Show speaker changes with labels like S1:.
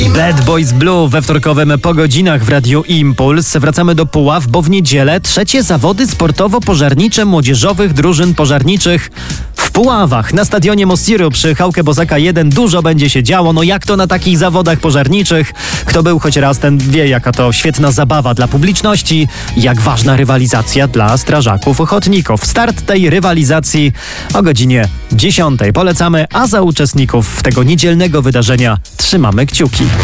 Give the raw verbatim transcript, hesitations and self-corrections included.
S1: Bad Boys Blue we wtorkowym Po godzinach w Radiu Impuls. Wracamy do Puław, bo w niedzielę trzecie zawody sportowo-pożarnicze młodzieżowych drużyn pożarniczych w Puławach. Na stadionie Mostiru przy Hałkę Bozaka jeden dużo będzie się działo. No jak to na takich zawodach pożarniczych? Kto był choć raz, ten wie, jaka to świetna zabawa dla publiczności, jak ważna rywalizacja dla strażaków ochotników. Start tej rywalizacji o godzinie dziesiątej. Polecamy, a za uczestników tego niedzielnego wydarzenia trzymamy kciuki.